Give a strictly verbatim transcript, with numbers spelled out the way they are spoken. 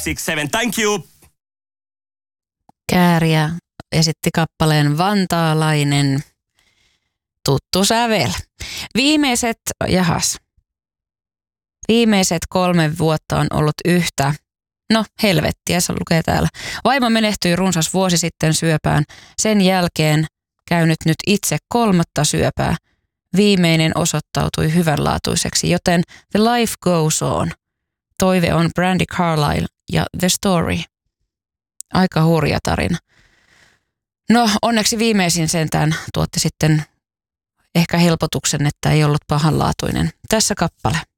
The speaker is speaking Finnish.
six seven. Thank you. Kääriä esitti kappaleen Vantaalainen. Tuttu sävel. Viimeiset, jahas. Viimeiset kolme vuotta on ollut yhtä. No helvettiä, se lukee täällä. Vaimo menehtyi runsas vuosi sitten syöpään. Sen jälkeen käynyt nyt itse kolmatta syöpää. Viimeinen osoittautui hyvänlaatuiseksi, joten The Life Goes On. Toive on Brandi Carlile ja The Story. Aika hurja tarina. No onneksi viimeisin sentään tuotti sitten ehkä helpotuksen, että ei ollut pahanlaatuinen. Tässä kappale.